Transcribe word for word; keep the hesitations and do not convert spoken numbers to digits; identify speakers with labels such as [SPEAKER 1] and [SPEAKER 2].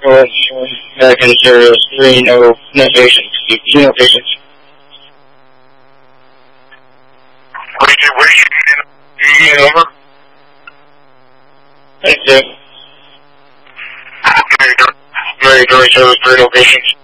[SPEAKER 1] Well, American Service, three, no, no patients. Two no patients.
[SPEAKER 2] What do you, what do you need? You need over?
[SPEAKER 1] Thank you.
[SPEAKER 2] American Service, three, no patients.